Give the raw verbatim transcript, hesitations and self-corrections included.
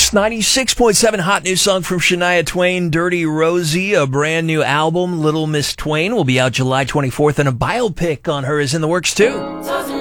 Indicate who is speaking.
Speaker 1: Kiss ninety-six point seven, hot new song from Shania Twain, Dirty Rosie, a brand new album, Little Miss Twain, will be out July twenty-fourth, and a biopic on her is in the works too.